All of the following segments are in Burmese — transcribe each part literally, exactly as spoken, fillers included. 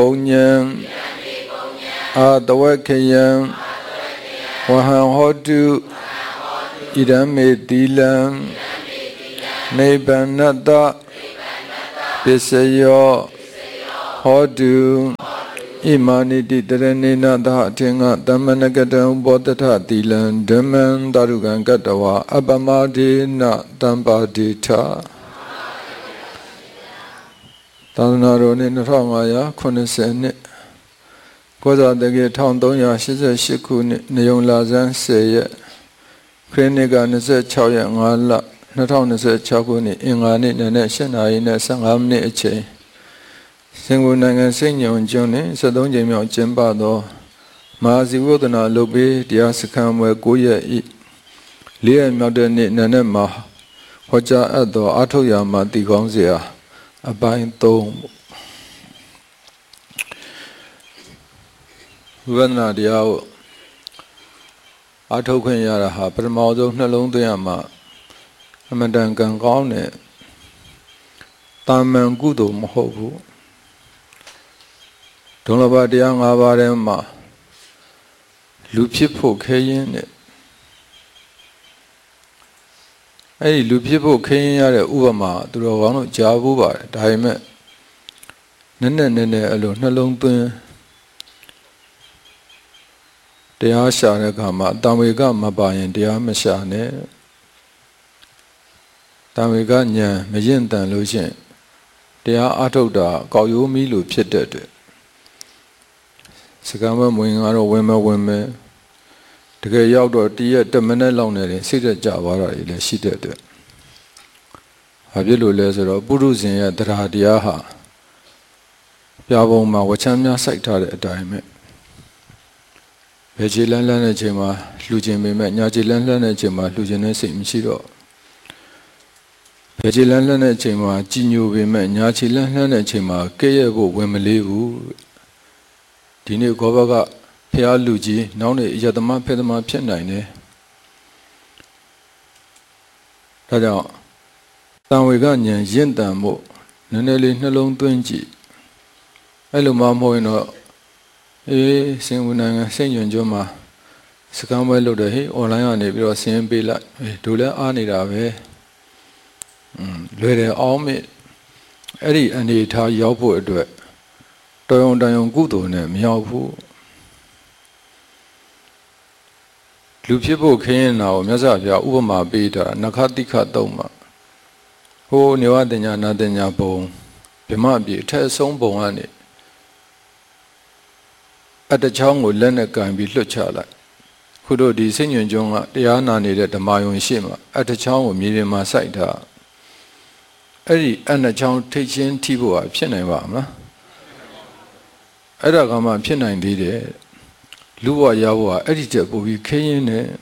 ပုံညံအာတဝက္ခယံဝဟံဟောတုဣဒံမေတိလံနိဗ္ဗာနတပစ္စယောဟောတုဣမာနိတိတရဏိနသအထင်ကတမနကတံဘောတထတိလံဓမ္မံတာရုကံကတဝါအပမဒေနတံပါတိထသာသနာတော်နှစ်၂၅၇၀နှစ်ကောဇာတကေ၁၃၈၈ခုနှစ်နေုံလာဇန်း၁၀ရက်ခရစ်နှစ်က၂၆ရက်၅လ၂၀၂၆ခုနှစ်အင်္ဂါနေ့နံနက်၈နာရီနဲ့၁၅မိနစ်အချိန်စင်ကာနိုင်ငံစိတ်ညုံကျွန်းနဲ့၁၃ကြိမ်မြောက်ကျင်းပသောမဟာဇီဝဒနာလုပ်ပြီးတရားစခန်းဝယ်၉ရက်ဤ၄ရက်မြောက်တဲ့နေ့နံနက်မှာဟောကြားအပ်သောအာထုတ်ရာမှာတည်ကောင်းเสียအပိုင်း၃ဝိပဿနာတရားကိုအာထုတ်ခွင့်ရတာဟာပထမဆုံးနှလုံးသွင်းရမှာအမှန်တန်ကံကောင်းတဲ့တာမန်ကုသိုလ်မဟုတ်ဘူးဒုလဘတရား၅ပါးထဲမှာလူဖြစ်ဖို့ခဲရင်တဲ့အဲ့ဒီလူဖြစ်ဖို့ခဲရင်ရတဲ့ဥပမာသူတော်ကောင်းတို့ကြားဘူးပါတယ်ဒါပေမဲ့နည်းနည်းနည်းနည်းအဲ့လိုနှလုံးသွင်းတရားရှာတဲ့အခါမှာတံဝေကမပါရင်တရားမရှာနဲ့တံဝေကဉာဏ်မရင့်တန်လို့ရှိရင်တရားအထုတ်တာကောက်ရိုးမီးလိုဖြစ်တဲ့အတွက်စကံမမဝင်ကတော့ဝင်မဝင်မယ်တကယ်ရောက်တော့တရက်တစ်မိနစ်လောက်နဲ့စိတ်သက်ကြသွားတာတွေလည်းရှိတဲ့အတွက်ဘာဖြစ်လို့လဲဆိုတော့ပုရုဇဉ်ရဲ့တရားတရားဟာပြာပုံမှာဝချမ်းများစိုက်ထားတဲ့အတိုင်းပဲဘယ်ခြေလန်းလန်းတဲ့ချိန်မှာလှူခြင်းပေမဲ့ညာခြေလန်းလန်းတဲ့ချိန်မှာလှူခြင်းနဲ့စိတ်မရှိတော့ဘယ်ခြေလန်းလန်းတဲ့ချိန်မှာကြည်ညိုပေမဲ့ညာခြေလန်းလန်းတဲ့ချိန်မှာကဲ့ရဲ့ဖို့ဝင်မလေးဘူးဒီနေ့ခေါ်ဘကဖျားလူကြီးနောက်နေ့ယတမဖေသမဖြစ်နိုင်တယ်ဒါကြောင့်တံဝေကဉာဏ်ရင့်တန်ဖို့နည်းနည်းလေးနှလုံးသွင်းကြည့်အဲ့လိုမှမဟုတ်ရင်တော့အေးစင်ဝန်နိုင်ငံစိတ်ညွန်ကျွန်းမှာစကမ်းပွဲလုပ်တယ်ဟေး online ကနေပြီးတော့ဆင်းပေးလိုက်အေးတို့လည်းအားနေတာပဲอืมလွယ်တယ်အောင်မေအဲ့ဒီအနေထားရောက်ဖို့အတွက်တော်ရုံတန်ရုံကုသိုလ်နဲ့မရောက်ဘူးလူဖြစ်ဖို့ခင်းရင်တာကိုမြတ်စွာဘုရားဥပမာပေးတာနခတိခသုံးမှာဟိုနေဝတညာနာတညာဘုံဗြဟ္မပြည်အထက်ဆုံးဘုံကနေအတချောင်းကိုလက်နဲ့ကန်ပြီးလွှတ်ချလိုက်ခုတို့ဒီစိတ်ညွန်ကျွန်းကတရားနာနေတဲ့ဓမ္မယုံရှိမှာအတချောင်းကိုမြေပြင်မှာစိုက်ထားအဲ့ဒီအနှစ်ချောင်းထိတ်ချင်းထိဖို့ဟာဖြစ်နိုင်ပါမလားအဲ့ဒါကမှဖြစ်နိုင်သေးတယ်လူဘဝရဘဝအဲ့ဒီချက်ပို့ပြီးခင်းရင်းနဲ့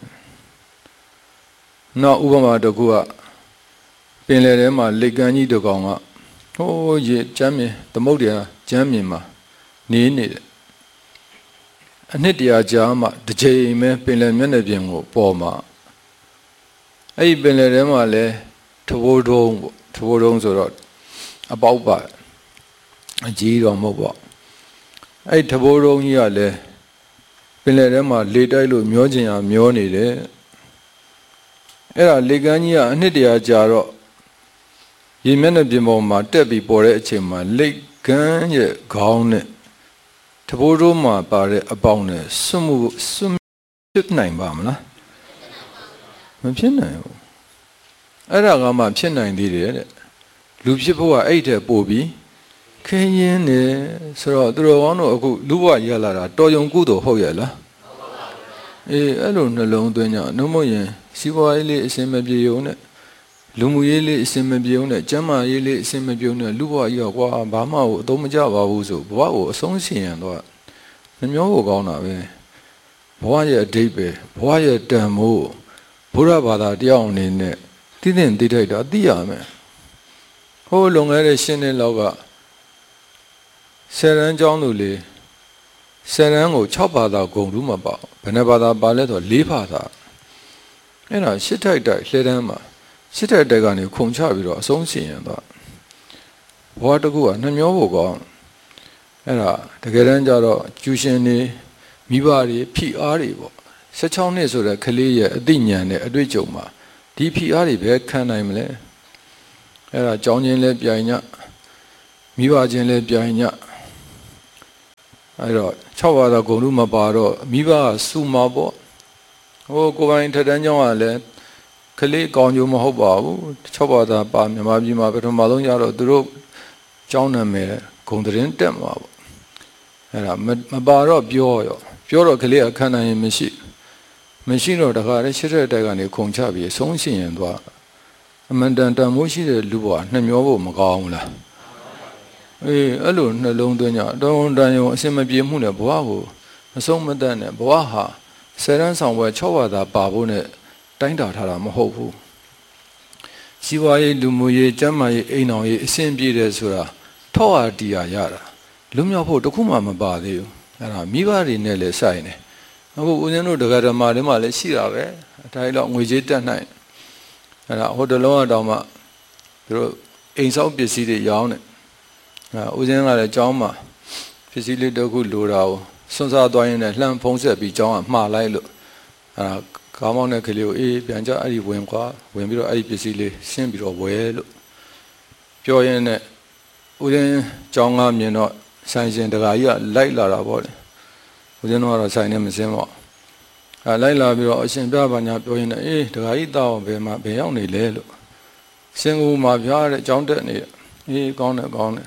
နောက်ဥပမာတစ်ခုကပင်လယ်ထဲမှာလက်ကမ်းကြီးတစ်ကောင်ကဟိုးရေကျမ်းမြင်သမုဒ္ဒရာကျမ်းမြင်မှာနေနေတယ်အနှစ်တရာကြာမှတစ်ချိန်ပဲပင်လယ်မျက်နှာပြင်ကိုပေါ်မှာအဲ့ဒီပင်လယ်ထဲမှာလဲထဘိုးတုံးပေါ့ထဘိုးတုံးဆိုတော့အပေါက်ပါအကြီးတော့မဟုတ်ပါအဲ့ထဘိုးတုံးကြီးကလည်းပင်လယ်ထဲမှာလေတိုက်လို့မျောကျင်ရမျောနေတယ်အဲ့ဒါလေကမ်းကြီးကအနှစ်တရာကြာတော့ရေမျက်နှာပြင်ပေါ်မှာတက်ပြီးပေါ်တဲ့အချိန်မှာလေကမ်းရဲ့ခေါင်းနဲ့တဘိုးတို့မှာပါတဲ့အပေါင်းနဲ့ဆွမှုဆွဖြစ်နိုင်ပါမလားမဖြစ်နိုင်ဘူးအဲ့ဒါကမှဖြစ်နိုင်သေးတယ်တဲ့လူဖြစ်ဖို့ကအဲ့တဲ့ပို့ပြီးခင်းရင်းနေဆိုတော့သူတော်ကောင်းတို့အခုလူဘဝရလာတာတော်ယုံကုသိုလ်ဟုတ်ရဲ့လားအေးအဲ့လိုနှလုံးသွင်းကြနှုတ်မရင်စီးပွားရေးလေးအစင်မပြေုံနဲ့လူမှုရေးလေးအစင်မပြေုံနဲ့ကျမ်းမာရေးလေးအစင်မပြေုံနဲ့လူဘဝကြီးကကွာဘာမှကိုအသုံးမကျပါဘူးဆိုဘဝကိုအဆုံးစီရင်တော့နှမျောဖို့ကောင်းတာပဲဘဝရဲ့အဓိပ္ပာယ်ဘဝရဲ့တန်မိုးဘုရားဘာသာတရားအနေနဲ့သိသိသိထိုက်တာသိရမယ်ဟိုလွန်ခဲ့တဲ့ရှင်းတဲ့လောက်ကဆယ်ရန်ကျောင်းသူလေးဆယ်ရန်ကို၆ဘာသာဂုံတူးမှာပါဘယ်နှဘာသာပါလဲဆို၄ဘာသာအဲ့ဒါရှစ်ထိုက်တိုက်လှဲတန်းမှာရှစ်ထိုက်တိုက်ကနေခုံချပြီးတော့အဆုံးစီရင်သွားဘဝတကူကနှမျောဖို့ကောင်းအဲ့ဒါတကယ်တမ်းကျတော့ကျူရှင်နေမိဘတွေဖိအားတွေပေါ့十六နှစ်ဆိုတဲ့ကလေးရဲ့အသိဉာဏ်နဲ့အတွေ့အကြုံမှာဒီဖိအားတွေပဲခံနိုင်မလဲအဲ့ဒါကြောင်းချင်းလဲပြိုင်ညမိဘချင်းလဲပြိုင်ညအဲ့တော့၆ပါးသောဂုဏ်တို့မပါတော့မိဘစုမှာပေါ့ဟိုကိုယ်ပိုင်ထက်တန်းကြောင်းကလည်းကလေးကောင်းကျိုးမဟုတ်ပါဘူး၆ပါးသာပါမြန်မာပြည်မှာပထမဆုံးကြတော့သူတို့ကျောင်းနာမည်ဂုံတရင်တက်မှာပေါ့အဲ့ဒါမပါတော့ပြောရောပြောတော့ကလေးအခန်းနိုင်ရင်မရှိမရှိတော့တခါတည်းရှစ်ရက်တက်ကနေခုံချပြီးဆုံးရှင်ရင်သွားအမှန်တန်တန်မိုးရှိတဲ့လူဘဝနှမျောဖို့မကောင်းဘူးလားအေးအဲ့လိုနှလုံးသွင်းကြတောင်းတန်ရုံအစင်မပြေမှုနဲ့ဘဝကိုမဆုံးမတတ်နဲ့ဘဝဟာဆယ်တန်းဆောင်ပွဲ၆ပါးသာပါဖို့နဲ့တိုင်းတာထားတာမဟုတ်ဘူးစီးပွားရေးလူမှုရေးကျန်းမာရေးအိမ်အောင်ရေးအဆင်ပြေတယ်ဆိုတာထောက်အားတရားရတာလွမြောက်ဖို့တခုမှမပါသေးဘူးအဲ့ဒါမိဘတွေနဲ့လည်းဆိုင်နေအခုဦးဇင်းတို့ဒကာဓမ္မတွေမှာလည်းရှိတာပဲအတိုင်းတော့ငွေကြေးတက်နိုင်အဲ့ဒါဟိုတလုံးအတောင်မှသူတို့အိမ်ဆောက်ပစ္စည်းတွေရောင်းတယ်အဲဦးဇင်းကလည်းကျောင်းမှာပစ္စည်းလေးတစ်ခုလိုတာကိုစွန့်စားသွားရင်းနဲ့လှမ်းဖုံးဆက်ပြီးကျောင်းကမှားလိုက်လို့အဲကားမောင်းတဲ့ကလေးကိုအေးပြန်ကြအဲ့ဒီဝင်ကွာဝင်ပြီးတော့အဲ့ဒီပစ္စည်းလေးရှင်းပြီးတော့ဝဲလို့ပြောရင်းနဲ့ဦးဇင်းကျောင်းကမြင်တော့ဆိုင်ရှင်တကာကြီးကလိုက်လာတာပေါ့လေဦးဇင်းတို့ကတော့ဆိုင်နဲ့မစင်းပေါ့အဲလိုက်လာပြီးတော့အရှင်ပြပါညာပြောရင်းနဲ့အေးတကာကြီးတောင်းဘယ်မှာဘယ်ရောက်နေလဲလို့စင်ကူမှာပြားတဲ့ကျောင်းတက်နေအေးကောင်းတယ်ကောင်းတယ်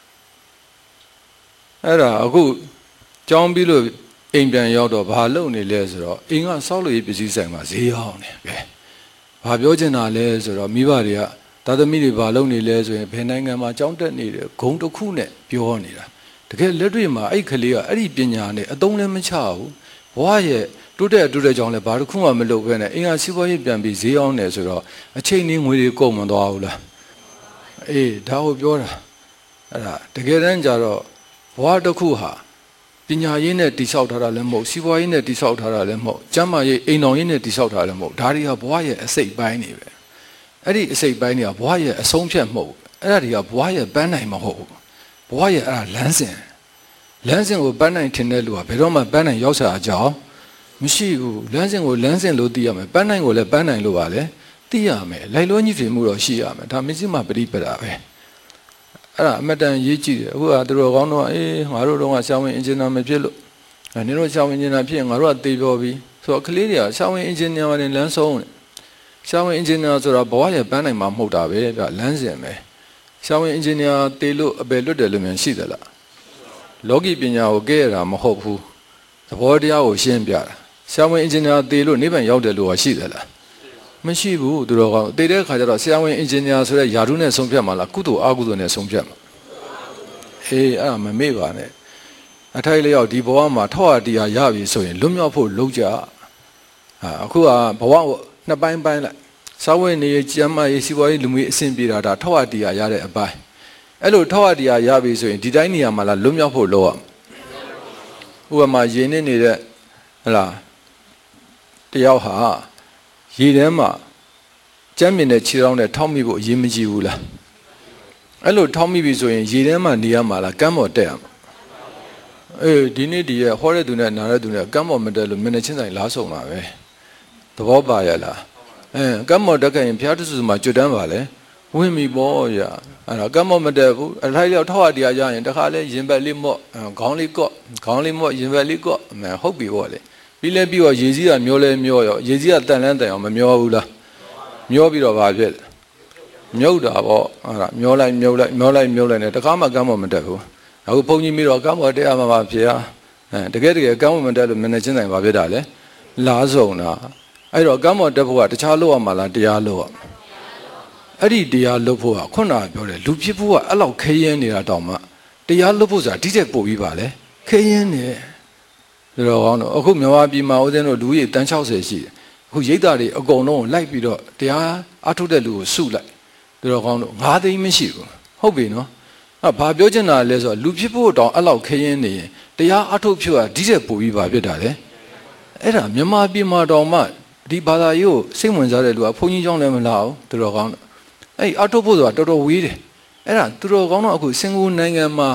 အဲ့ဒါအခုကျောင်းပြီးလို့အိမ်ပြန်ရောက်တော့ဘာလုပ်နေလဲဆိုတော့အိမ်ကဆောက်လို့ရပစ္စည်းဆိုင်မှာဈေးရောက်နေကဲဘာပြောချင်တာလဲဆိုတော့မိဘတွေကသာသမီတွေဘာလုပ်နေလဲဆိုရင်ဘယ်နိုင်ငံမှာကျောင်းတက်နေတယ်ဂုံတစ်ခုနဲ့ပြောနေတာတကယ်လက်တွေ့မှာအဲ့ကလေးကအဲ့ဒီပညာနဲ့အသုံးလည်းမချဘူးဘဝရဲ့တိုးတက်တိုးတက်ကြောင်းလည်းဘာတစ်ခုမှမလုပ်ဘဲနဲ့အင်္ဂါစီးပွားရေးပြန်ပြီးဈေးရောက်နေဆိုတော့အချိန်နဲ့ငွေတွေကုန်မသွားဘူးလားအေးဒါကိုပြောတာအဲ့ဒါတကယ်တမ်းကျတော့ဘဝတစ်ခုဟာပညာရေးနဲ့တိဆောက်ထားတာလည်းမဟုတ်စီးပွားရေးနဲ့တိဆောက်ထားတာလည်းမဟုတ်ကျန်းမာရေးအိမ်တော်ရေးနဲ့တိဆောက်ထားတာလည်းမဟုတ်ဒါတွေကဘဝရဲ့အစိတ်ပိုင်းတွေပဲအဲ့ဒီအစိတ်ပိုင်းတွေကဘဝရဲ့အဆုံးဖြတ်မဟုတ်အဲ့ဒါတွေကဘဝရဲ့ပန်းနိုင်မဟုတ်ဘဝရဲ့အဲ့ဒါလမ်းစဉ်လမ်းစဉ်ကိုပန်းနိုင်ထင်တဲ့လူကဘယ်တော့မှပန်းနိုင်ရောက်စားအကြောင်းမရှိဘူးလမ်းစဉ်ကိုလမ်းစဉ်လို့သိရမယ်ပန်းနိုင်ကိုလည်းပန်းနိုင်လို့ပါလေသိရမယ်လိုက်လို့ညှိဖြစ်မှုတော့ရှိရမယ်ဒါမရှိမှပရိပဒါပဲအဲ့ဒါအမတန်ရေးကြည့်တယ်အခုကသူတို့ကောင်းတော့အေးငါတို့တော့ဆာဝင်အင်ဂျင်နာမဖြစ်လို့အဲနင်တို့ဆာဝင်အင်ဂျင်နာဖြစ်ရင်ငါတို့ကသေပြောပြီဆိုတော့ကလေးတွေကဆာဝင်အင်ဂျင်နာနဲ့လမ်းဆုံးတယ်ဆာဝင်အင်ဂျင်နာဆိုတာဘဝရဲ့ပန်းနိုင်မှာမဟုတ်တာပဲဗျလမ်းစဉ်ပဲဆာဝင်အင်ဂျင်နာသေလို့အပယ်လွတ်တယ်လို့မြန်ရှိသလားလောကီပညာကိုကဲရတာမဟုတ်ဘူးသဘောတရားကိုရှင်းပြတာဆာဝင်အင်ဂျင်နာသေလို့နိဗ္ဗာန်ရောက်တယ်လို့ရှိသလားမရှိဘူးသူတော်ကောင်းတည်တဲ့ခါကျတော့ဆရာဝန်အင်ဂျင်နီယာဆိုတဲ့ယာတုနဲ့ဆုံးဖြတ်မှာလားကုသိုလ်အကုသိုလ်နဲ့ဆုံးဖြတ်မှာအေးအဲ့ဒါမမေ့ပါနဲ့အထိုက်လျောက်ဒီဘဝမှာထောက်အတရားရပြီဆိုရင်လွတ်မြောက်ဖို့လုပ်ကြဟာအခုကဘဝကိုနှစ်ပိုင်းပိုင်းလိုက်စာဝတ်နေရေးကျမ်းမာရေးစီးပွားရေးလူမှုရေးအဆင်ပြေတာဒါထောက်အတရားရတဲ့အပိုင်းအဲ့လိုထောက်အတရားရပြီဆိုရင်ဒီတိုင်းနေရာမှာလားလွတ်မြောက်ဖို့လုပ်ရဥပမာယဉ်နေနေတဲ့ဟလားတယောက်ဟာရေထဲမှာကျမ်းမြင်တဲ့ခြေထောက်နဲ့ထောက်မိဖို့အရေးမကြီးဘူးလားအဲ့လိုထောက်မိပြီဆိုရင်ရေထဲမှာနေရမှာလားကမ်းပေါ်တက်ရမှာအေးဒီနေ့ဒီရဲ့ဟောတဲ့သူနဲ့နားတဲ့သူနဲ့ကမ်းပေါ်မတက်လို့မျက်နှာချင်းဆိုင်လားဆုံးတာပဲသဘောပါရလားအဲကမ်းပေါ်တက်ခဲ့ရင်ဘုရားတဆူမှာကျွတ်တန်းပါလေဝင်ပြီပေါ့ရအဲ့တော့ကမ်းပေါ်မတက်ဘူးအထိုက်ရောက်ထောက်ရတရားရရင်တခါလဲရင်ဘက်လေးမော့ခေါင်းလေးကော့ခေါင်းလေးမော့ရင်ဘက်လေးကော့အမှန်ဟုတ်ပြီပေါ့လေပြီးလဲပြီးတော့ရေကြီးကမျောလဲမျောရောရေကြီးကတန်လန်းတန်အောင်မမျောဘူးလားမျောပြီးတော့ဘာဖြစ်လဲမြုပ်တာပေါ့အဲ့ဒါမျောလိုက်မြုပ်လိုက်မျောလိုက်မြုပ်လိုက်နဲ့တခါမှကမ်းပေါ်မတက်ဘူးအခုဘုန်းကြီးမိတော့ကမ်းပေါ်တက်ရမှာပါဖေဟာအဲတကယ်တကယ်ကမ်းပေါ်မတက်လို့မနေချင်းတိုင်းဘာဖြစ်တာလဲလားဆုံးတာအဲ့တော့ကမ်းပေါ်တက်ဖို့ကတခြားလို့ရမှာလားတရားလို့ရအဲ့ဒီတရားလို့ဖို့ကခုနကပြောတယ်လူဖြစ်ဖို့ကအဲ့လောက်ခဲရင်နေတာတောင်မှတရားလို့ဖို့ဆိုတာဒီတဲ့ပို့ပြီးပါလေခဲရင်နေဒါတော့ကောင်းတော့အခုမြန်မာပြည်မှာဦးဇင်းတို့လူကြီးတန်း၆၀ရှိတယ်အခုရိတ်သားတွေအကုန်လုံးကိုလိုက်ပြီးတော့တရားအထုတ်တဲ့လူကိုစုလိုက်ဒါတော့ကောင်းတော့၅သိန်းမရှိဘူးဟုတ်ပြီနော်အဲ့ဘာပြောချင်တာလဲဆိုတော့လူဖြစ်ဖို့တောင်အဲ့လောက်ခရင်နေရင်တရားအထုတ်ဖြစ်တာဒီတဲ့ပို့ပြီးပါဖြစ်တာလေအဲ့ဒါမြန်မာပြည်မှာတောင်မှဒီဘာသာရေးကိုစိတ်ဝင်စားတဲ့လူကဘုန်းကြီးကျောင်းလည်းမလာဘူးဒါတော့ကောင်းတော့အဲ့အထုတ်ဖို့ဆိုတာတော်တော်ဝေးတယ်အဲ့ဒါသူတော်ကောင်းတော့အခုစင်ကာပူနိုင်ငံမှာ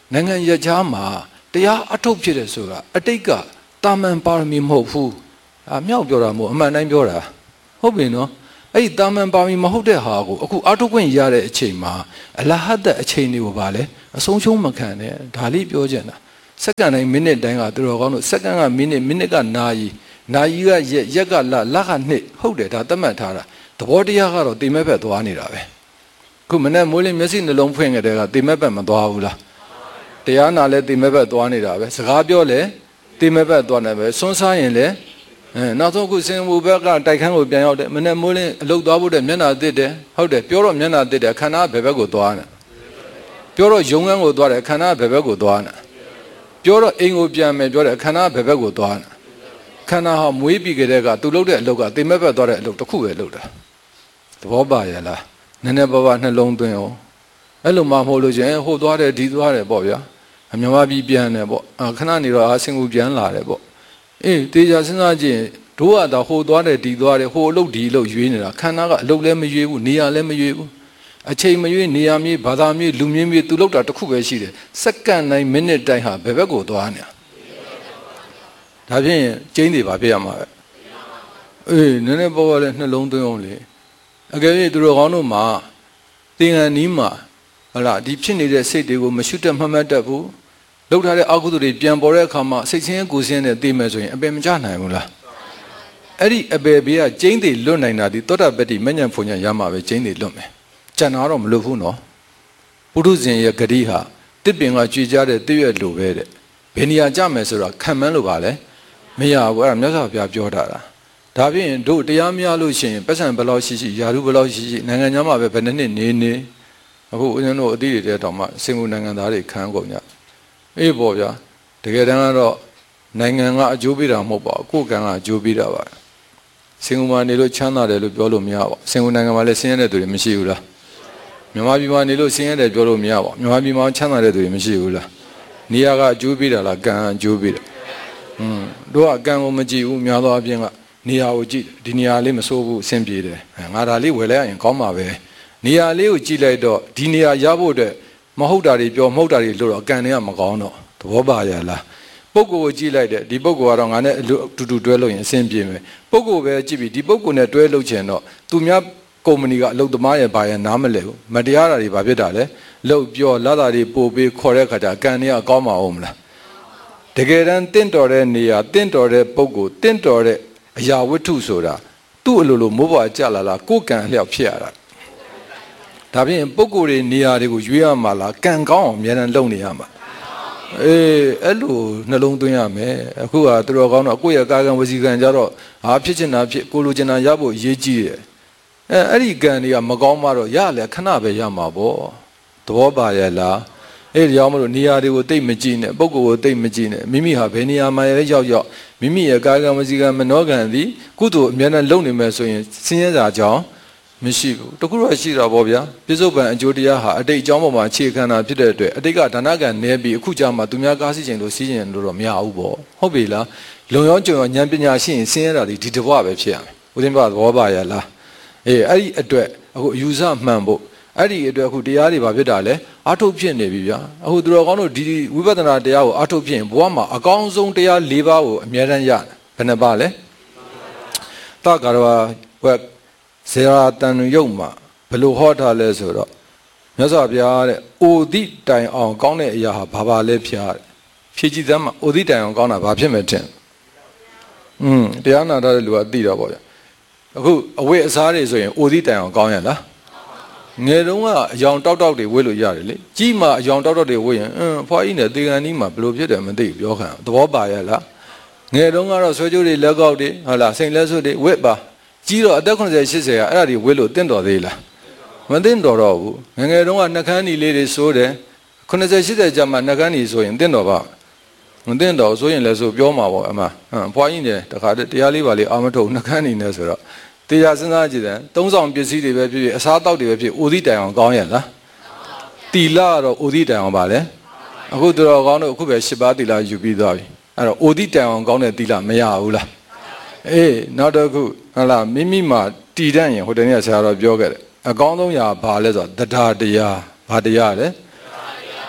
နိုင်ငံရကြားမှာတရားအထုတ်ဖြစ်တယ်ဆိုတာအတိတ်ကတာမန်ပါရမီမဟုတ်ဘူးအမြောက်ပြောတာမဟုတ်အမှန်တိုင်းပြောတာဟုတ်ပြီနော်အဲ့ဒီတာမန်ပါရမီမဟုတ်တဲ့ဟာကိုအခုအထုတ်ခွင့်ရတဲ့အချိန်မှာအလဟတ်တဲ့အချိန်တွေကိုပါလေအဆုံးရှုံးမခံနဲ့ဒါလေးပြောချင်တာစက္ကန့်တိုင်းမိနစ်တိုင်းကသူတော်ကောင်းတို့စက္ကန့်ကမိနစ်မိနစ်ကနာရီနာရီကရက်ရက်ကလလကနှစ်ဟုတ်တယ်ဒါသတ်မှတ်ထားတာသဘောတရားကတော့တိမဲ့ဘက်သွားနေတာပဲခုမနေ့မိုးလင်းမျက်စိနှလုံးဖွင့်ကြတဲ့ကတိမဲ့ဘက်မသွားဘူးလားတရားနာလဲတိမဲ့ဘက်သွားနေတာပဲစကားပြောလဲတိမဲ့ဘက်သွားနေပဲစွန်းစားရင်လဲအဲနောက်ဆုံးခုစင်ဘူဘက်ကတိုက်ခန်းကိုပြန်ရောက်တယ်မနေ့မိုးလင်းအလုတ်သွားဖို့တဲ့မျက်နှာတစ်တယ်ဟုတ်တယ်ပြောတော့မျက်နှာတစ်တယ်ခန္ဓာဘယ်ဘက်ကိုသွားနေပြောတော့ယုံငန်းကိုသွားတယ်ခန္ဓာဘယ်ဘက်ကိုသွားနေပြောတော့အိမ်ကိုပြန်မယ်ပြောတယ်ခန္ဓာဘယ်ဘက်ကိုသွားနေခန္ဓာဟာမွေးပြီးကြတဲ့ကသူလုပ်တဲ့အလုပ်ကတိမဲ့ဘက်သွားတဲ့အလုပ်တစ်ခုပဲလုပ်တာသဘောပါရဲ့လားနည်းနည်းပါးပါးနှလုံးသွင်းအောင်အဲ့လိုမှမဟုတ်လို့ချင်းဟိုသွားတယ်ဒီသွားတယ်ပေါ့ဗျာအမြမပြီးပြန်တယ်ပေါ့ခဏနေတော့အစင်ကူပြန်လာတယ်ပေါ့အေးတေချာစဉ်းစားကြည့်တို့ကတော့ဟိုသွားတယ်ဒီသွားတယ်ဟိုအလုပ်ဒီအလုပ်ရွေးနေတာခန္ဓာကအလုပ်လည်းမရွေးဘူးနေရာလည်းမရွေးဘူးအချိန်မရွေးနေရာမြေဘာသာမြေလူမျိုးမြေသူလုပ်တာတစ်ခုပဲရှိတယ်စက္ကန့်တိုင်းမိနစ်တိုင်းဟာဘယ်ဘက်ကိုသွားနေတာဒါဖြင့်ကျင်းတွေပါပြရမှာပဲအေးနည်းနည်းပေါ်ပေါ်လေးနှလုံးသွင်းအောင်လေအကယ်၍သူတို့ကောင်းတို့မှာသင်္ကန်းနီးမှာဟလာဒီဖြစ်နေတဲ့စိတ်တွေကိုမရှုတတ်မှတ်မှတ်တတ်ဘူးလောက်ထားတဲ့အကုသိုလ်တွေပြန်ပေါ်တဲ့အခါမှာစိတ်ချင်းကိုယ်ချင်းနဲ့သိမယ်ဆိုရင်အပယ်မကျနိုင်ဘူးလားအဲ့ဒီအပယ်ဘေးကကျင်းတွေလွတ်နိုင်တာဒီသောတာပတ္တိမဉ္ဇဉ်ဖုန်ညာရမှာပဲကျင်းတွေလွတ်မယ်ကျန်တာတော့မလွတ်ဘူးနော်ပုထုဇဉ်ရဲ့ဂတိဟာတစ်ပင်ကကြွေကြတဲ့တည့်ရွက်လိုပဲတဲ့ဘယ်နေရာကြမယ်ဆိုတော့ခံမှန်းလို့ပါလေမရဘူးအဲ့ဒါမြတ်စွာဘုရားပြောတာဒါဖြင့်တို့တရားမရလို့ရှိရင်ပတ်စံဘယ်လောက်ရှိရှိယာရုဘယ်လောက်ရှိရှိနိုင်ငံခြားမှာပဲဘယ်နှစ်နှစ်နေနေအခုဦးဇင်းတို့အသီးတွေတဲ့တောင်မှစင်ကူနိုင်ငံသားတွေခံကုန်ကြအေးပေါ့ဗျာတကယ်တမ်းကတော့နိုင်ငံကအကျိုးပေးတာမဟုတ်ပါဘူးကိုယ်ကံကအကျိုးပေးတာပါစင်ကူမှာနေလို့ချမ်းသာတယ်လို့ပြောလို့မရပါဘူးစင်ကူနိုင်ငံမှာလည်းဆင်းရဲတဲ့သူတွေမရှိဘူးလားမြန်မာပြည်မှာနေလို့ဆင်းရဲတယ်ပြောလို့မရပါဘူးမြန်မာပြည်မှာချမ်းသာတဲ့သူတွေမရှိဘူးလားနေရာကအကျိုးပေးတာလားကံအကျိုးပေးတာอืมတို့ကကံကိုမကြည့်ဘူးများသောအားဖြင့်ကနေရာကိုကြည့်ဒီနေရာလေးမစိုးဘူးအဆင်ပြေတယ်ငါဒါလေးဝယ်လိုက်ရင်ကောင်းပါပဲနေရာလေးကိုကြည့်လိုက်တော့ဒီနေရာရဖို့အတွက်မဟုတ်တာတွေပြောမဟုတ်တာတွေလို့တော့ကံတွေကမကောင်းတော့သဘောပါရလားပုဂ္ဂိုလ်ကိုကြည့်လိုက်တယ်ဒီပုဂ္ဂိုလ်ကတော့ငါနဲ့အတူတူတွဲလို့ရင်အဆင်ပြေမယ်ပုဂ္ဂိုလ်ပဲကြည့်ပြီးဒီပုဂ္ဂိုလ်နဲ့တွဲလို့ချင်တော့သူများကုမ္ပဏီကအလုပ်သမားရဲ့ဘာရဲ့နားမလဲဘူးမတရားတာတွေဘာဖြစ်တာလဲလှုပ်ပြောလာတာတွေပို့ပေးခေါ်တဲ့ခါကျကံတွေကကောင်းမအောင်မလားတကယ်တမ်းတင့်တော်တဲ့နေရာတင့်တော်တဲ့ပုဂ္ဂိုလ်တင့်တော်တဲ့အရာဝတ္ထုဆိုတာသူ့အလိုလိုမိုးပွားကြလာလားကိုယ်ကံလျောက်ဖြစ်ရတာဒါဖြင့်ပုဂ္ဂိုလ်တွေနေရာတွေကိုရွေးရမှာလားကံကောင်းအောင်အများနဲ့လုပ်နေရမှာအေးအဲ့လိုနှလုံးသွင်းရမယ်အခုကသူတော်ကောင်းတော့ကိုယ့်ရဲ့ကာကံဝစီကံကြတော့ဟာဖြစ်ချင်တာဖြစ်ကိုလိုချင်တာရဖို့အရေးကြီးတယ်အဲအဲ့ဒီကံတွေကမကောင်းမှတော့ရလေခဏပဲရမှာပေါ့သဘောပါရဲ့လားအဲ့ဒီကြောင့်မလို့နေရာတွေကိုတိတ်မကြည့်နဲ့ပုဂ္ဂိုလ်ကိုတိတ်မကြည့်နဲ့မိမိဟာဘယ်နေရာမှာလဲရောက်ရောက်မိမိရဲ့ကာကံဝစီကံမနောကံသည်ကုသိုလ်အများနဲ့လုပ်နေမယ်ဆိုရင်ဆင်းရဲတာကြောင့်မရှိဘူးတခုတော့ရှိတာပေါ့ဗျာပြစ္ဆုတ်ပံအကျိုးတရားဟာအတိတ်အကြောင်းပေါ်မှာအခြေခံတာဖြစ်တဲ့အတွက်အတိတ်ကဒါနကံနည်းပြီးအခုကြာမှသူများကားစီခြင်းလို့စီးခြင်းလို့တော့မရဘူးပေါ့ဟုတ်ပြီလားလုံရောကြုံရောဉာဏ်ပညာရှိရင်ဆင်းရဲတာဒီဒီတဘွားပဲဖြစ်ရမယ်ဦးသိန်းပါသဘောပါရလားအေးအဲ့ဒီအတွက်အခုအယူဆမှန်ဖို့အဲ့ဒီအတွက်အခုတရားတွေဘာဖြစ်တာလဲအာထုတ်ဖြစ်နေပြီဗျာအခုသူတော်ကောင်းတို့ဒီဝိပဿနာတရားကိုအာထုတ်ဖြစ်ရင်ဘဝမှာအကောင်းဆုံးတရား၄ပါးကိုအမြဲတမ်းရတယ်ဘယ်နှပါလဲတက္ကရာဝက်ဇေရာတန်ရုပ်မှာဘယ်လိုဟောထားလဲဆိုတော့မြတ်စွာဘုရားတဲ့အိုတိတိုင်အောင်ကောင်းတဲ့အရာဟာဘာပါလဲဖျားတဲ့ဖြည့်ကြည့်သမ်းမှာအိုတိတိုင်အောင်ကောင်းတာဘာဖြစ်မဲ့တဲ့อืมတရားနာတဲ့လူကသိတာပေါ့ဗျာအခုအဝိအစားတွေဆိုရင်အိုတိတိုင်အောင်ကောင်းရလားငယ်တုန်းကအယောင်တောက်တောက်တွေဝေ့လို့ရတယ်လေကြီးမှအယောင်တောက်တောက်တွေဝေ့ရင်အင်းဖွားကြီးနဲ့တေကန်ကြီးမှာဘယ်လိုဖြစ်တယ်မသိဘူးပြောခံသဘောပါရဲ့လားငယ်တုန်းကတော့ဆွဲကြိုးတွေလက်ကောက်တွေဟုတ်လားစိန်လက်စွပ်တွေဝေ့ပါကြီးတော့အသက်80 80ကအဲ့ဒါတွေဝေ့လို့တင့်တော်သေးလားမတင့်တော်တော့ဘူးငယ်ငယ်တုန်းကနှကန်းကြီးလေးတွေစိုးတယ်80 80ကျမှနှကန်းကြီးဆိုရင်တင့်တော်ပါမတင့်တော်ဆိုရင်လည်းဆိုပြောမှာပေါ့အမဟမ်ဖွားကြီးနဲ့တခါတည်းတရားလေးပါလေးအာမထုတ်နှကန်းကြီးနဲ့ဆိုတော့တရားစဉ်းစားကြည့်တယ်သုံးဆောင်ပစ္စည်းတွေပဲဖြစ်ဖြစ်အစားတောက်တွေပဲဖြစ်အိုသီးတိုင်အောင်ကောင်းရလားတီလာကတော့အိုသီးတိုင်အောင်ပါလေအခုသူတော်ကောင်းတို့အခုပဲ၈ပါးတီလာယူပြီးသွားပြီအဲ့တော့အိုသီးတိုင်အောင်ကောင်းတဲ့တီလာမရဘူးလားအေးနောက်တစ်ခုဟုတ်လားမိမိမှာတည်တတ်ရင်ဟိုတနေ့ဆရာတော်ပြောခဲ့တယ်အကောင်းဆုံးရာဘာလဲဆိုတော့တရားတရားဘာတရားလဲတ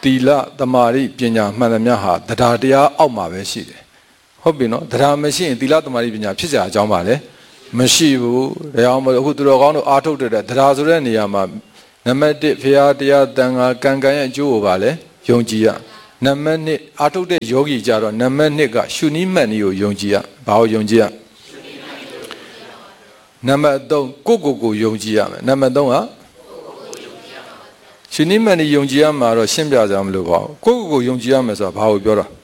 တီလတမာရိပညာမှန်သမျှဟာတရားတရားအောက်မှာပဲရှိတယ်ဟုတ်ပြီနော်တရားမရှိရင်တီလတမာရိပညာဖြစ်ကြအကြောင်းပါလေမရှိဘူးဒါကြောင့်မို့အခုသူတော်ကောင်းတို့အားထုတ်တဲ့တရားဆိုတဲ့နေရာမှာနံပါတ်တစ်ဖရာတရားတန်ခါကံကံရဲ့အကျိုးကိုပါလေယုံကြည်ရနံပါတ်နှစ်အားထုတ်တဲ့ယောဂီကြတော့နံပါတ်နှစ်ကရှုနည်းမှတ်နည်းကိုယုံကြည်ရဘာကိုယုံကြည်ရနံပါတ်သုံးကိုကိုကိုယုံကြည်ရမယ်နံပါတ်သုံးကရှုနည်းမှတ်နည်းယုံကြည်ရမှာတော့ရှင်းပြကြမလို့ပါဘူးကိုကိုကိုယုံကြည်ရမယ်ဆိုတာဘာကိုပြောတာ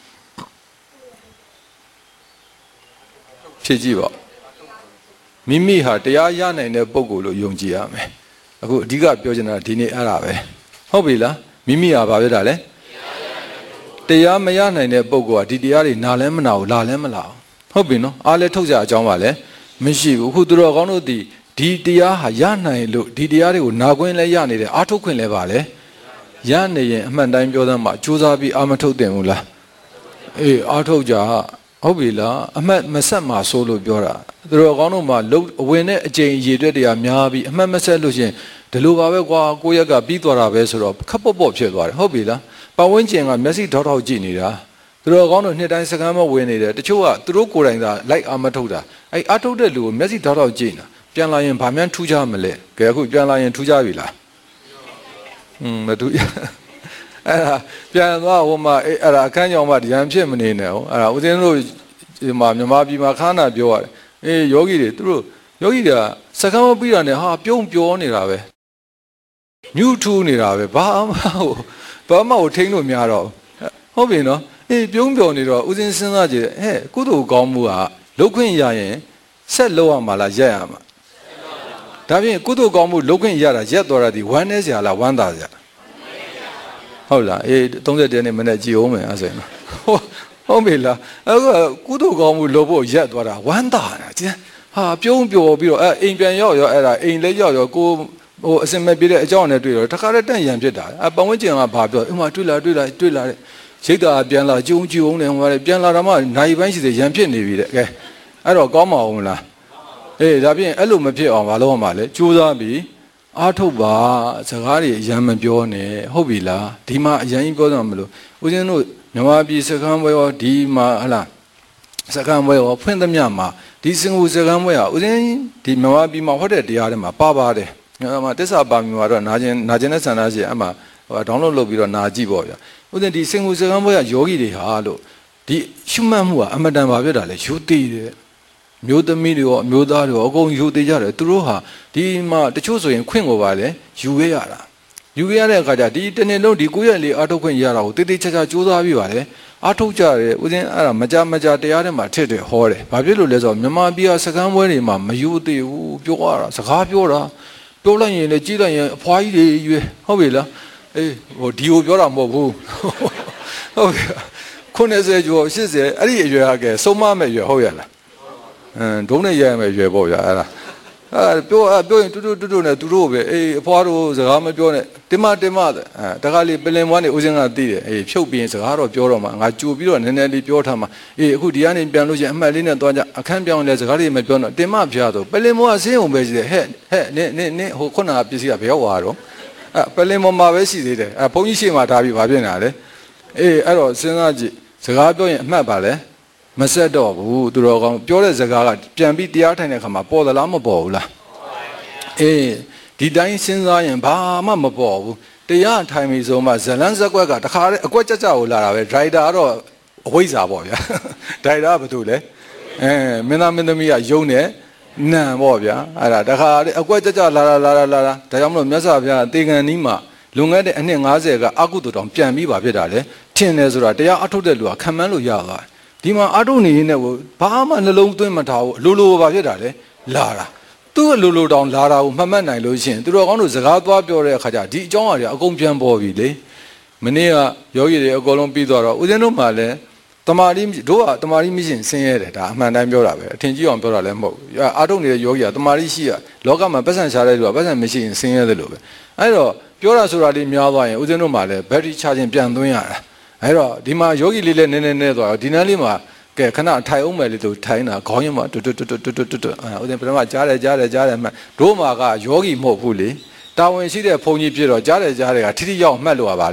ဖြည့်ကြည့်ပါမိမိဟာတရားရနိုင်တဲ့ပုံကိုလို့ယုံကြည်ရမယ်အခုအဓိကပြောချင်တာဒီနေ့အဲ့ဒါပဲဟုတ်ပြီလားမိမိဟာဘာဖြစ်တာလဲတရားမရနိုင်တဲ့ပုံကဒီတရားတွေနားလဲမနာဘူးလာလဲမလာဘူးဟုတ်ပြီနော်အားလဲထုတ်ကြအကြောင်းပါလဲမရှိဘူးအခုသူတော်ကောင်းတို့ဒီဒီတရားဟာရနိုင်လို့ဒီတရားတွေကိုနာခွင့်လဲရနေတယ်အားထုတ်ခွင့်လဲပါလဲရနေရင်အမှန်တိုင်းပြောသမ်းမှာစူးစမ်းပြီးအာမထုတ်တင်ဘူးလားအေးအားထုတ်ကြဟုတ်ပြီလားအမှတ်မဆက်မှာဆိုလို့ပြောတာသူတော်ကောင်းတို့မှာလုံအဝင်တဲ့အကျင့်ရည်တွက်တရားများပြီးအမှတ်မဆက်လို့ရှင်ဒီလိုပါပဲကွာကိုရက်ကပြီးသွားတာပဲဆိုတော့ခပ်ပေါ့ပေါ့ဖြစ်သွားတယ်ဟုတ်ပြီလားပတ်ဝန်းကျင်ကမျက်စိထောက်ထောက်ကြည့်နေတာသူတော်ကောင်းတို့နှစ်တိုင်းစကမ်းမဝင်နေတယ်တချို့ကသူတို့ကိုယ်တိုင်သာလိုက်အာမထုတ်တာအဲ့အာထုတ်တဲ့လူကိုမျက်စိထောက်ထောက်ကြည့်နေတာပြန်လာရင်ဗာမှန်းထူးကြမလဲကဲအခုပြန်လာရင်ထူးကြပြီလားอืมမထူးအဲ့ဒါပြန်သွားဟိုမှာအဲ့အဲ့ဒါအခန်းကြောင်မှရံဖြစ်မနေနဲ့ဟိုအဲ့ဒါဦးဇင်းတို့ဒီမှာမြန်မာပြည်မှာခါနာပြောရတယ်အေးယောဂီတွေသူတို့ယောဂီတွေကစကမ်းမပြီးတာနဲ့ဟာပြုံးပြောနေတာပဲမြူးထူးနေတာပဲဘာမှဟိုဘာမှကိုထိန်းလို့များတော့ဟုတ်ပြီနော်အေးပြုံးပြောနေတော့ဦးဇင်းစဉ်းစားကြည့်ဟဲ့ကုသိုလ်ကောင်းမှုကလုတ်ခွင့်ရရင်ဆက်လောက်ရမှာလားရက်ရမှာဒါဖြင့်ကုသိုလ်ကောင်းမှုလုတ်ခွင့်ရတာရက်သွားတာဒီဝမ်းနေစရာလားဝမ်းသာစရာဟုတ်လားအေးသုံးဆယ်တရက်နေ့မနေ့ကြည်အောင်မယ်အဲ့ဆိုရင်ဟုတ်ဟုတ်ပြီလားအခုကုသိုလ်ကောင်းမှုလုပ်ဖို့ရက်သွားတာဝမ်းသာတာကျန်ဟာပြုံးပျော်ပြီးတော့အဲအိမ်ပြန်ရောက်ရောအဲ့ဒါအိမ်လေးရောက်ရောကိုဟိုအစင်မဲ့ပြတဲ့အကြောင်းနဲ့တွေ့တော့တခါတည်းတန့်ရံဖြစ်တာအပဝန်းကျင်ကဘာပြောဥမာတွေ့လာတွေ့လာတွေ့လာတဲ့ရိတ်တာပြန်လာကြုံကြုံနေဟိုကပြန်လာတော့မှနိုင်ပိုင်းရှိသေးရံဖြစ်နေပြီတဲ့ကဲအဲ့တော့ကောင်းမအောင်လားအေးဒါဖြင့်အဲ့လိုမဖြစ်အောင်မလုပ်ရမှာလေကြိုးစားပြီးအားထုတ်ပါစကားတွေအရန်မပြောနဲ့ဟုတ်ပြီလားဒီမှာအရန်ကြီးပြောတော့မလို့ဦးဇင်းတို့မြန်မာပြည်စကမ်းပွဲရောဒီမှာဟလားစကမ်းပွဲရောဖွင့်သမျှမှာဒီစင်ကူစကမ်းပွဲဟာဦးဇင်းဒီမြန်မာပြည်မှာဟောတဲ့တရားတွေမှာပါပါတယ်အဲ့မှာတစ္ဆာပါမီမှာတော့နာကျင်နာကျင်တဲ့ဆန္ဒရှိအဲ့မှာဟိုဒေါင်းလုဒ်လုပ်ပြီးတော့နာကြည့်ပေါ့ဗျာဦးဇင်းဒီစင်ကူစကမ်းပွဲကယောဂီတွေဟာလို့ဒီရှုမှတ်မှုကအမတန်ပါဖြစ်တာလေယူတည်တယ်မျိုးသမီးတွေရောအမျိုးသားတွေရောအကုန်ယူသေးကြတယ်သူတို့ဟာဒီမှာတချို့ဆိုရင်ခွင့်ကိုပါလေယူခဲ့ရတာယူခဲ့ရတဲ့အခါကျဒီတနေ့လုံးဒီကိုယ့်ရဲ့လေအာထုတ်ခွင့်ရတာကိုတိတိကျကျကြိုးစားပြီးပါလေအာထုတ်ကြတယ်ဦးဇင်းအဲ့ဒါမကြမကြတရားထဲမှာထစ်တယ်ဟောတယ်ဘာဖြစ်လို့လဲဆိုတော့မြန်မာပြည်ကစကမ်းပွဲတွေမှာမယူသေးဘူးပြောရတာစကားပြောတာပြောလိုက်ရင်လည်းကြည့်လိုက်ရင်အဖွားကြီးတွေရွယ်ဟုတ်ပြီလားအေးဟိုဒီကိုပြောတာမဟုတ်ဘူးဟုတ်ပြီခုနှစ်ဆယ်ကျော်ရှစ်ဆယ်အဲ့ဒီအရွယ်ကဆုံးမမဲ့ရွယ်ဟုတ်ရလားအင်းဒုံးနဲ့ရရမယ်ရွယ်ပေါ့ဗျာအဲ့ဒါအဲပြောပြောရင်တူတူတူတူနဲ့သူတို့ပဲအေးအဖွားတို့စကားမပြောနဲ့တင်မတင်မတဲ့အဲတခါလေးပလင်မွားနေဦးစင်းကသိတယ်အေးဖြုတ်ပြီးရင်စကားတော့ပြောတော့မှငါကြိုပြီးတော့နည်းနည်းလေးပြောထားမှအေးအခုဒီကနေပြန်လို့ရှိရင်အမှတ်လေးနဲ့သွားကြအခန်းပြောင်းလဲစကားလေးမပြောတော့တင်မဖျားတော့ပလင်မွားဆင်းုံပဲရှိတယ်ဟဲ့ဟဲ့နင်းနင်းနင်းဟိုခုနကပစ္စည်းကဘယ်ရောက်သွားတော့အဲပလင်မွားမှာပဲရှိသေးတယ်အဲဘုန်းကြီးရှေ့မှာထားပြီးဘာဖြစ်နေတာလဲအေးအဲ့တော့စဉ်းစားကြည့်စကားပြောရင်အမှတ်ပါလဲမဆက်တော့ဘူးသူတော်ကောင်းပြောတဲ့စကားကပြန်ပြီးတရားထိုင်တဲ့ခါမှာပေါ်သလားမပေါ်ဘူးလားအေးဒီတိုင်းစဉ်းစားရင်ဘာမှမပေါ်ဘူးတရားထိုင်ပြီဆိုမှဇလန်းဇက်ကွက်ကတခါတည်းအကွက်ကြကြကိုလာတာပဲဒရိုက်တာကတော့အဝိဇ္ဇာပေါ့ဗျာဒရိုက်တာကဘာလို့လဲအဲမင်းသားမင်းသမီးကယုံနေနံပေါ့ဗျာအဲ့ဒါတခါတည်းအကွက်ကြကြလာလာလာလာလာဒါကြောင့်မလို့မြတ်စွာဘုရားတေကန်နီးမှာလွန်ခဲ့တဲ့အနှစ်၅၀ကအကုသိုလ်တောင်ပြန်ပြီးပါဖြစ်တာလေထင်တယ်ဆိုတာတရားအထုတ်တဲ့လူကခံမှန်းလို့ရသွားဒီမှာအထုတ်နေနေကိုဘာမှနှလုံးသွင်းမထားဘူးအလိုလိုပါဖြစ်တာလေလာတာသူ့အလိုလိုတောင်လာတာကိုမှတ်မှတ်နိုင်လို့ရှိရင်သူတော်ကောင်းတို့စကားသွားပြောတဲ့အခါကျဒီအကြောင်းအရာအကုန်ပြန်ပေါ်ပြီလေမနေ့ကယောဂီတွေအကုန်လုံးပြီးသွားတော့ဦးဇင်းတို့မှလည်းတမာရီတို့ကတမာရီမရှိရင်ဆင်းရဲတယ်ဒါအမှန်တိုင်းပြောတာပဲအထင်ကြီးအောင်ပြောတာလည်းမဟုတ်ဘူးအာထုတ်နေတဲ့ယောဂီကတမာရီရှိရလောကမှာပတ်စံရှာတဲ့လူကပတ်စံမရှိရင်ဆင်းရဲတယ်လို့ပဲအဲ့တော့ပြောတာဆိုတာလေးများသွားရင်ဦးဇင်းတို့မှလည်းဘက်ထရီချခြင်းပြန်သွင်းရတာအဲ့တော့ဒီမှာယောဂီလေးလည်းနည်းနည်းနည်းသွားတော့ဒီနန်းလေးမှာကဲခဏထိုင်အောင်မယ်လေသူထိုင်တာခေါင်းရင်းမှာတွတ်တွတ်တွတ်တွတ်တွတ်တွတ်အဲဦးဇင်းပထမကြားတယ်ကြားတယ်ကြားတယ်မှတ်တို့မှာကယောဂီမဟုတ်ဘူးလေတာဝန်ရှိတဲ့ဘုန်းကြီးပြတော့ကြားတယ်ကြားတယ်ကထိထိရောက်မှတ်လို့ရပါလေ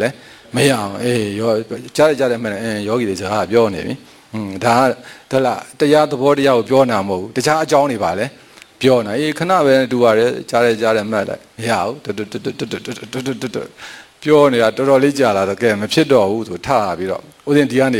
မရအောင်အေးရောကြားရကြတယ်မှန်တယ်အင်းယောဂီတွေစကားပြောနေပြီอืมဒါကဒါလားတရားသဘောတရားကိုပြောနာမဟုတ်ဘူးတခြားအကြောင်းတွေပါလေပြောနေအေးခဏပဲတူရတယ်ကြားရကြားတယ်မှတ်လိုက်မရဘူးတွတ်တွတ်တွတ်တွတ်တွတ်တွတ်တွတ်ပြောနေတာတော်တော်လေးကြာလာတော့ကဲမဖြစ်တော့ဘူးဆိုထပြီးတော့ဦးဇင်းဒီကနေ